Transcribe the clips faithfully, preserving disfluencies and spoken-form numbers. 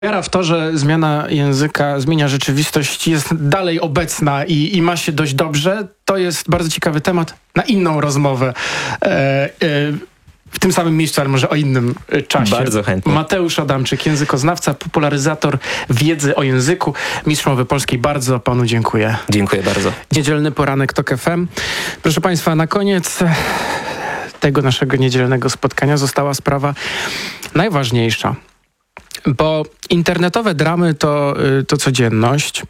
Wiara w to, że zmiana języka zmienia rzeczywistość, jest dalej obecna i, i ma się dość dobrze, to jest bardzo ciekawy temat na inną rozmowę. E, e, w tym samym miejscu, ale może o innym czasie. Bardzo chętnie. Mateusz Adamczyk, językoznawca, popularyzator wiedzy o języku, mistrz mowy polskiej. Bardzo panu dziękuję. Dziękuję bardzo. Niedzielny poranek TOK F M. Proszę państwa, na koniec tego naszego niedzielnego spotkania została sprawa najważniejsza. Bo internetowe dramy to, to codzienność.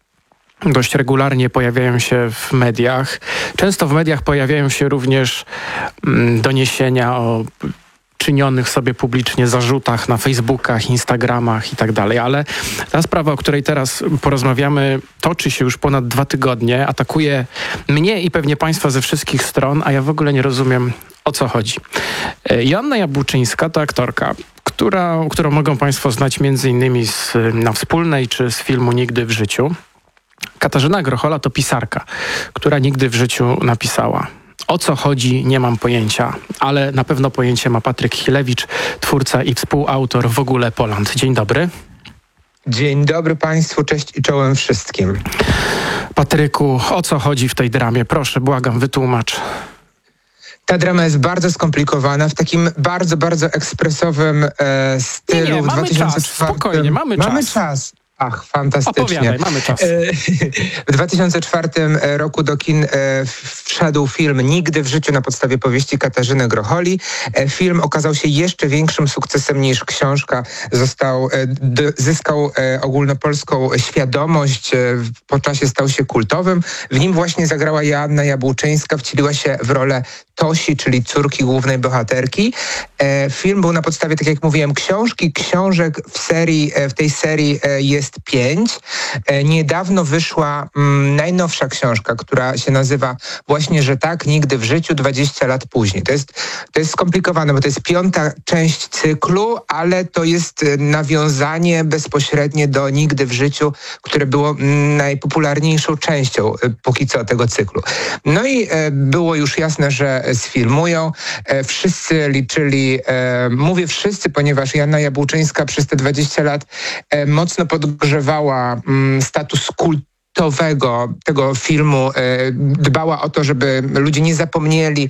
Dość regularnie pojawiają się w mediach. Często w mediach pojawiają się również mm, doniesienia o czynionych sobie publicznie zarzutach na Facebookach, Instagramach i tak dalej. Ale ta sprawa, o której teraz porozmawiamy, toczy się już ponad dwa tygodnie. Atakuje mnie i pewnie państwa ze wszystkich stron, a ja w ogóle nie rozumiem, o co chodzi. Joanna Jabłczyńska to aktorka, która, którą mogą państwo znać między innymi z Na Wspólnej czy z filmu Nigdy w życiu. Katarzyna Grochola to pisarka, która nigdy w życiu napisała. O co chodzi, nie mam pojęcia, ale na pewno pojęcie ma Patryk Chilewicz, twórca i współautor W ogóle Poland. Dzień dobry. Dzień dobry państwu, cześć i czołem wszystkim. Patryku, o co chodzi w tej dramie? Proszę, błagam, wytłumacz. Ta drama jest bardzo skomplikowana, w takim bardzo, bardzo ekspresowym e, stylu. Nie, nie, w mamy dwa tysiące czwartym czas, spokojnie, mamy, mamy czas. czas. Ach, fantastycznie. Opowiadaj, mamy czas. W dwa tysiące czwartym roku do kin wszedł film Nigdy w życiu na podstawie powieści Katarzyny Grocholi. Film okazał się jeszcze większym sukcesem niż książka. Został, zyskał ogólnopolską świadomość, po czasie stał się kultowym. W nim właśnie zagrała Joanna Jabłczyńska, wcieliła się w rolę Tosi, czyli córki głównej bohaterki. Film był na podstawie, tak jak mówiłem, książki. Książek w serii, w tej serii jest pięć. Niedawno wyszła mm, najnowsza książka, która się nazywa właśnie, że tak, Nigdy w życiu, dwadzieścia lat później. To jest, to jest skomplikowane, bo to jest piąta część cyklu, ale to jest nawiązanie bezpośrednie do Nigdy w życiu, które było mm, najpopularniejszą częścią póki co tego cyklu. No i e, było już jasne, że sfilmują. E, wszyscy liczyli, e, mówię wszyscy, ponieważ Joanna Jabłczyńska przez te dwadzieścia lat e, mocno podgrzewała mm, status kultowego tego filmu, e, dbała o to, żeby ludzie nie zapomnieli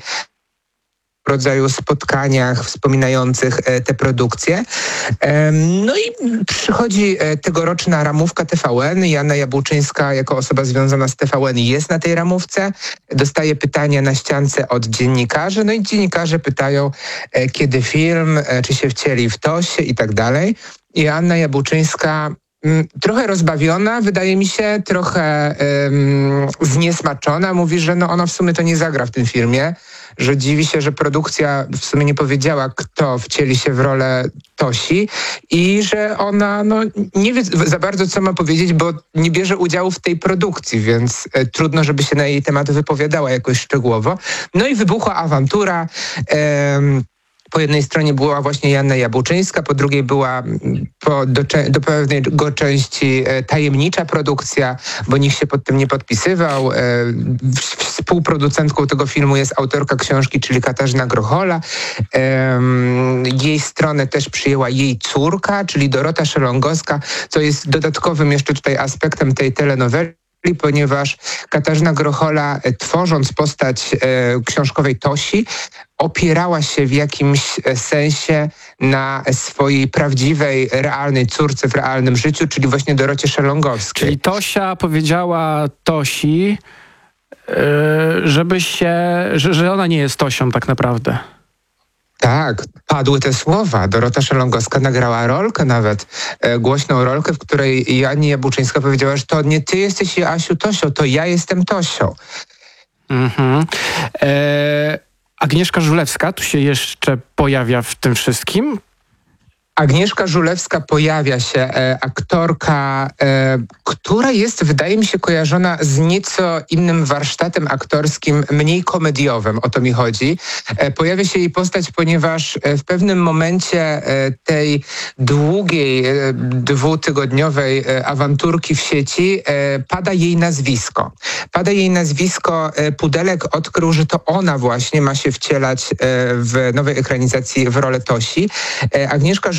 w rodzaju spotkaniach wspominających e, te produkcje. E, no i przychodzi e, tegoroczna ramówka T V N. Joanna Jabłczyńska jako osoba związana z T V N jest na tej ramówce. Dostaje pytania na ściance od dziennikarzy. No i dziennikarze pytają, e, kiedy film, e, czy się wcieli w Tosię i tak dalej. I Joanna Jabłczyńska m, trochę rozbawiona, wydaje mi się, trochę um, zniesmaczona. Mówi, że no ona w sumie to nie zagra w tym filmie, że dziwi się, że produkcja w sumie nie powiedziała, kto wcieli się w rolę Tosi i że ona no, nie wie za bardzo, co ma powiedzieć, bo nie bierze udziału w tej produkcji, więc e, trudno, żeby się na jej temat wypowiadała jakoś szczegółowo. No i wybuchła awantura. E, Po jednej stronie była właśnie Joanna Jabłczyńska, po drugiej była po, do, do pewnego części e, tajemnicza produkcja, bo nikt się pod tym nie podpisywał. E, współproducentką tego filmu jest autorka książki, czyli Katarzyna Grochola. E, jej stronę też przyjęła jej córka, czyli Dorota Szelongowska, co jest dodatkowym jeszcze tutaj aspektem tej telenoweli, ponieważ Katarzyna Grochola, tworząc postać e, książkowej Tosi, opierała się w jakimś sensie na swojej prawdziwej, realnej córce w realnym życiu, czyli właśnie Dorocie Szelongowskiej. Czyli Tosia powiedziała Tosi, yy, żeby się, że, że ona nie jest Tosią tak naprawdę. Tak, padły te słowa. Dorota Szelongowska nagrała rolkę nawet, e, głośną rolkę, w której Joanna Jabłczyńska powiedziała, że to nie ty jesteś, Asiu, Tosią, to ja jestem Tosią. Mhm. E, Agnieszka Żulewska tu się jeszcze pojawia w tym wszystkim. Agnieszka Żulewska pojawia się, e, aktorka, e, która jest, wydaje mi się, kojarzona z nieco innym warsztatem aktorskim, mniej komediowym, o to mi chodzi. E, pojawia się jej postać, ponieważ w pewnym momencie e, tej długiej, e, dwutygodniowej e, awanturki w sieci e, pada jej nazwisko. Pada jej nazwisko, e, Pudelek odkrył, że to ona właśnie ma się wcielać e, w nowej ekranizacji w rolę Tosi. E, Agnieszka Żulewska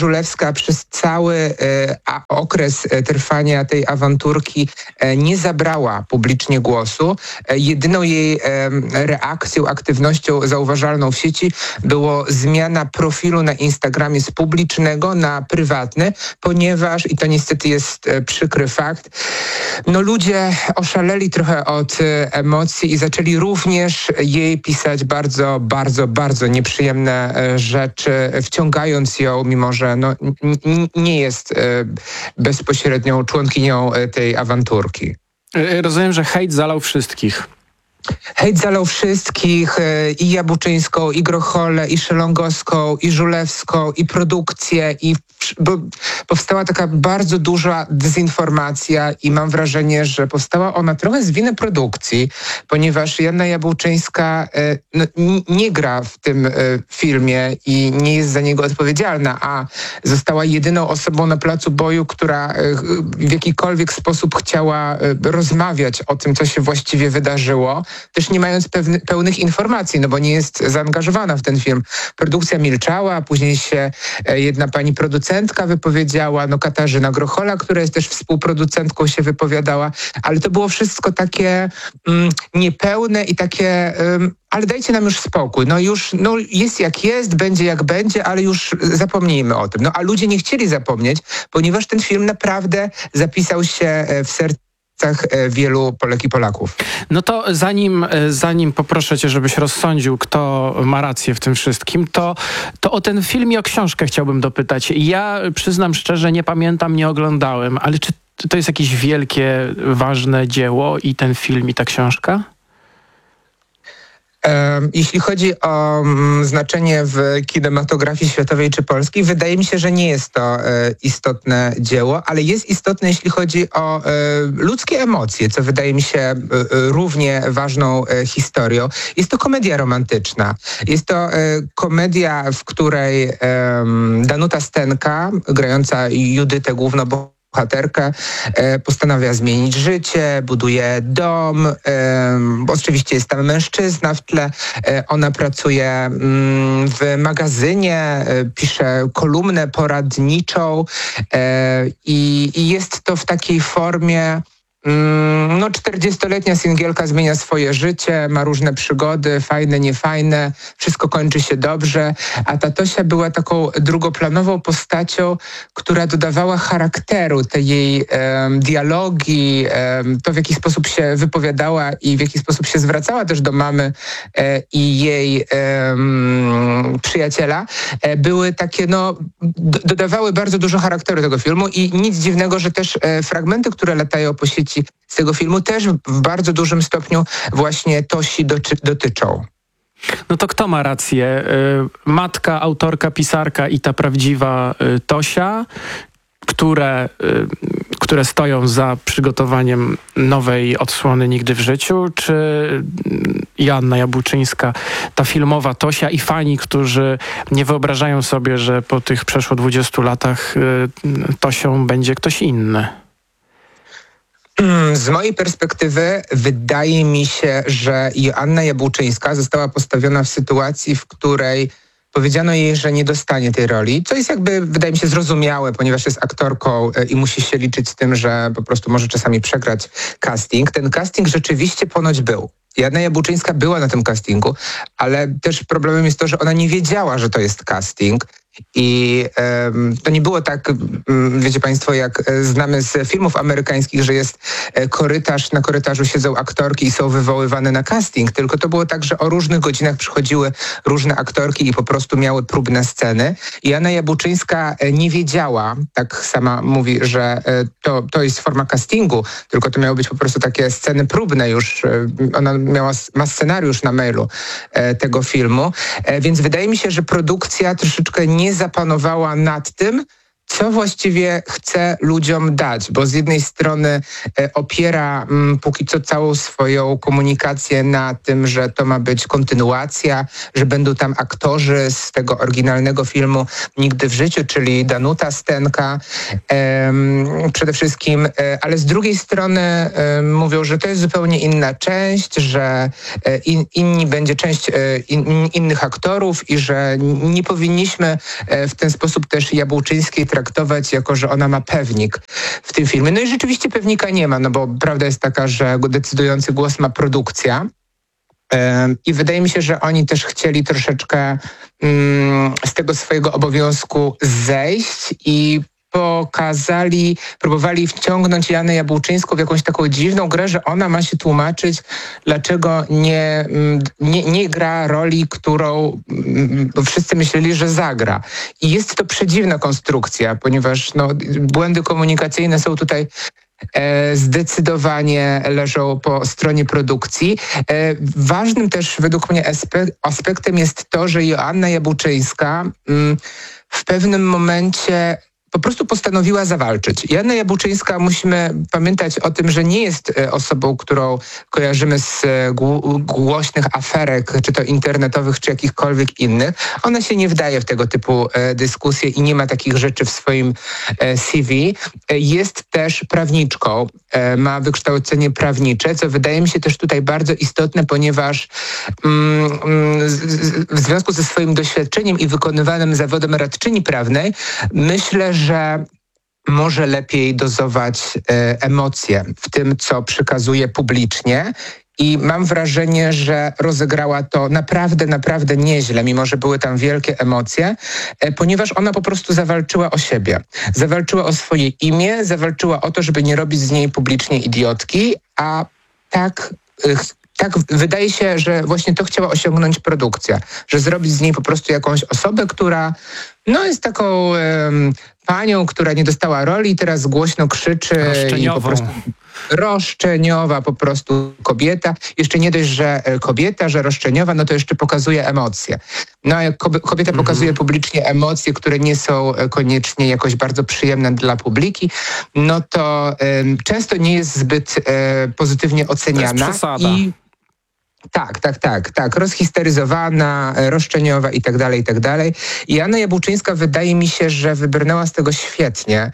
Żulewska przez cały a, okres trwania tej awanturki nie zabrała publicznie głosu. Jedyną jej reakcją, aktywnością zauważalną w sieci było zmiana profilu na Instagramie z publicznego na prywatny, ponieważ, i to niestety jest przykry fakt, no ludzie oszaleli trochę od emocji i zaczęli również jej pisać bardzo, bardzo, bardzo nieprzyjemne rzeczy, wciągając ją, mimo że no, n- nie jest bezpośrednią członkinią tej awanturki. Rozumiem, że hejt zalał wszystkich. Hejt zalał wszystkich, i Jabuczyńską, i Grocholę, i Szelongowską, i Żulewską, i produkcję, i bo powstała taka bardzo duża dezinformacja i mam wrażenie, że powstała ona trochę z winy produkcji, ponieważ Joanna Jabuczyńska no, nie gra w tym filmie i nie jest za niego odpowiedzialna, a została jedyną osobą na placu boju, która w jakikolwiek sposób chciała rozmawiać o tym, co się właściwie wydarzyło, też nie mając pewny, pełnych informacji, no bo nie jest zaangażowana w ten film. Produkcja milczała, później się jedna pani producentka wypowiedziała, no Katarzyna Grochola, która jest też współproducentką, się wypowiadała, ale to było wszystko takie mm, niepełne i takie... Um, ale dajcie nam już spokój, no już no jest jak jest, będzie jak będzie, ale już zapomnijmy o tym. No a ludzie nie chcieli zapomnieć, ponieważ ten film naprawdę zapisał się w sercu wielu Polek i Polaków. No to zanim, zanim poproszę cię, żebyś rozsądził, kto ma rację w tym wszystkim, to, to o ten film i o książkę chciałbym dopytać. Ja przyznam szczerze, nie pamiętam, nie oglądałem, ale czy to jest jakieś wielkie, ważne dzieło i ten film, i ta książka? Jeśli chodzi o mm, znaczenie w kinematografii światowej czy polskiej, wydaje mi się, że nie jest to e, istotne dzieło, ale jest istotne, jeśli chodzi o e, ludzkie emocje, co wydaje mi się e, równie ważną e, historią. Jest to komedia romantyczna. Jest to e, komedia, w której e, Danuta Stenka, grająca Judytę, główną bohaterkę, e, postanawia zmienić życie, buduje dom, e, oczywiście jest tam mężczyzna w tle, e, ona pracuje mm, w magazynie, e, pisze kolumnę poradniczą e, i, i jest to w takiej formie. No, czterdziestoletnia singielka zmienia swoje życie, ma różne przygody, fajne, niefajne, wszystko kończy się dobrze, a ta Tosia była taką drugoplanową postacią, która dodawała charakteru tej jej um, dialogi, um, to w jaki sposób się wypowiadała i w jaki sposób się zwracała też do mamy e, i jej um, przyjaciela, e, były takie, no, d- dodawały bardzo dużo charakteru tego filmu i nic dziwnego, że też e, fragmenty, które latają po sieci z tego filmu też w bardzo dużym stopniu właśnie Tosi doty- dotyczą. No to kto ma rację? Matka, autorka, pisarka i ta prawdziwa Tosia, które, które stoją za przygotowaniem nowej odsłony Nigdy w życiu, czy Joanna Jabuczyńska, ta filmowa Tosia i fani, którzy nie wyobrażają sobie, że po tych przeszło dwudziestu latach Tosią będzie ktoś inny? Z mojej perspektywy wydaje mi się, że Joanna Jabuczyńska została postawiona w sytuacji, w której powiedziano jej, że nie dostanie tej roli, co jest jakby, wydaje mi się, zrozumiałe, ponieważ jest aktorką i musi się liczyć z tym, że po prostu może czasami przegrać casting. Ten casting rzeczywiście ponoć był. Joanna Jabuczyńska była na tym castingu, ale też problemem jest to, że ona nie wiedziała, że to jest casting. I um, to nie było tak, um, wiecie państwo, jak znamy z filmów amerykańskich, że jest korytarz, na korytarzu siedzą aktorki i są wywoływane na casting, tylko to było tak, że o różnych godzinach przychodziły różne aktorki i po prostu miały próbne sceny. I Joanna Jabuczyńska nie wiedziała, tak sama mówi, że to, to jest forma castingu, tylko to miały być po prostu takie sceny próbne już. Ona miała, ma scenariusz na mailu tego filmu, więc wydaje mi się, że produkcja troszeczkę nie nie zapanowała nad tym, co właściwie chce ludziom dać, bo z jednej strony e, opiera m, póki co całą swoją komunikację na tym, że to ma być kontynuacja, że będą tam aktorzy z tego oryginalnego filmu Nigdy w życiu, czyli Danuta Stenka. E, przede wszystkim, ale z drugiej strony mówią, że to jest zupełnie inna część, że in, inni będzie część in, innych aktorów i że nie powinniśmy w ten sposób też Jabłczyńskiej traktować jako, że ona ma pewnik w tym filmie. No i rzeczywiście pewnika nie ma, no bo prawda jest taka, że decydujący głos ma produkcja. I wydaje mi się, że oni też chcieli troszeczkę mm, z tego swojego obowiązku zejść i pokazali, próbowali wciągnąć Joannę Jabłczyńską w jakąś taką dziwną grę, że ona ma się tłumaczyć, dlaczego nie, nie, nie gra roli, którą wszyscy myśleli, że zagra. I jest to przedziwna konstrukcja, ponieważ no, błędy komunikacyjne są tutaj zdecydowanie leżą po stronie produkcji. Ważnym też według mnie aspektem jest to, że Joanna Jabłczyńska w pewnym momencie po prostu postanowiła zawalczyć. Joanna Jabłczyńska, musimy pamiętać o tym, że nie jest osobą, którą kojarzymy z głośnych aferek, czy to internetowych, czy jakichkolwiek innych. Ona się nie wdaje w tego typu dyskusje i nie ma takich rzeczy w swoim C V. Jest też prawniczką, ma wykształcenie prawnicze, co wydaje mi się też tutaj bardzo istotne, ponieważ mm, w związku ze swoim doświadczeniem i wykonywanym zawodem radczyni prawnej, myślę, że może lepiej dozować e, emocje w tym, co przekazuje publicznie. I mam wrażenie, że rozegrała to naprawdę, naprawdę nieźle, mimo że były tam wielkie emocje, e, ponieważ ona po prostu zawalczyła o siebie. Zawalczyła o swoje imię, zawalczyła o to, żeby nie robić z niej publicznie idiotki, a tak... E, Tak, wydaje się, że właśnie to chciała osiągnąć produkcja, że zrobić z niej po prostu jakąś osobę, która no jest taką um, panią, która nie dostała roli i teraz głośno krzyczy. Roszczeniową. I po prostu roszczeniowa po prostu kobieta. Jeszcze nie dość, że kobieta, że roszczeniowa, no to jeszcze pokazuje emocje. No a jak kobieta mhm. pokazuje publicznie emocje, które nie są koniecznie jakoś bardzo przyjemne dla publiki, no to um, często nie jest zbyt um, pozytywnie oceniana. To jest przesada. I Tak, tak, tak, tak. Rozhisteryzowana, roszczeniowa i tak dalej, i tak dalej. I Joanna Jabłczyńska wydaje mi się, że wybrnęła z tego świetnie.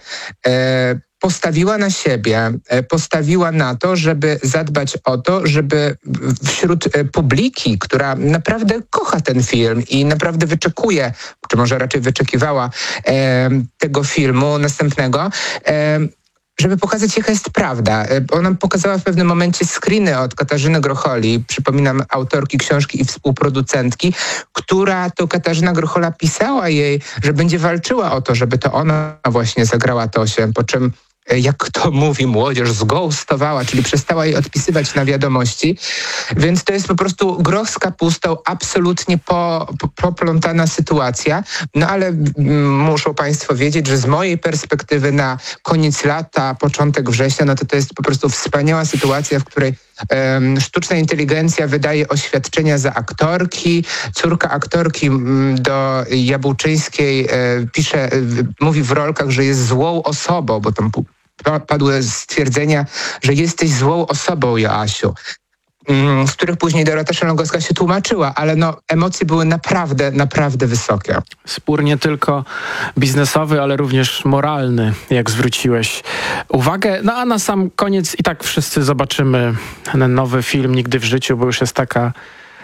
E, postawiła na siebie, e, postawiła na to, żeby zadbać o to, żeby wśród e, publiki, która naprawdę kocha ten film i naprawdę wyczekuje, czy może raczej wyczekiwała e, tego filmu następnego, e, żeby pokazać, jaka jest prawda. Ona pokazała w pewnym momencie screeny od Katarzyny Grocholi, przypominam, autorki książki i współproducentki, która to Katarzyna Grochola pisała jej, że będzie walczyła o to, żeby to ona właśnie zagrała Tosię, po czym jak to mówi młodzież, zghostowała, czyli przestała jej odpisywać na wiadomości. Więc to jest po prostu groch z kapustą, absolutnie po, po, poplątana sytuacja. No ale m, muszą państwo wiedzieć, że z mojej perspektywy na koniec lata, początek września, no to to jest po prostu wspaniała sytuacja, w której um, sztuczna inteligencja wydaje oświadczenia za aktorki. Córka aktorki m, do Jabłczyńskiej e, pisze, e, mówi w rolkach, że jest złą osobą, bo tam padły stwierdzenia, że jesteś złą osobą, Joasiu, z których później Dorota Szelongowska się tłumaczyła, ale no emocje były naprawdę, naprawdę wysokie. Spór nie tylko biznesowy, ale również moralny, jak zwróciłeś uwagę. No a na sam koniec i tak wszyscy zobaczymy ten nowy film Nigdy w życiu, bo już jest taka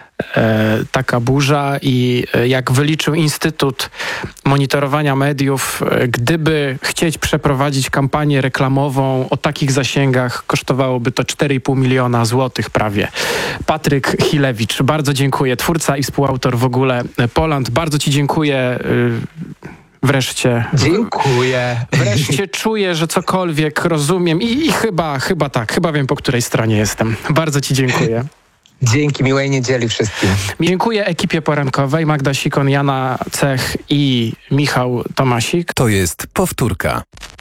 E, taka burza i e, jak wyliczył Instytut Monitorowania Mediów, e, gdyby chcieć przeprowadzić kampanię reklamową o takich zasięgach, kosztowałoby to cztery i pół miliona złotych prawie. Patryk Chilewicz, bardzo dziękuję. Twórca i współautor w ogóle Poland. Bardzo ci dziękuję. Y, Wreszcie. Dziękuję. Wreszcie czuję, że cokolwiek rozumiem i, i chyba, chyba tak, chyba wiem, po której stronie jestem. Bardzo ci dziękuję. Dzięki, miłej niedzieli wszystkim. Dziękuję ekipie porankowej, Magda Sikon, Jana Cech i Michał Tomasik. To jest Powtórka.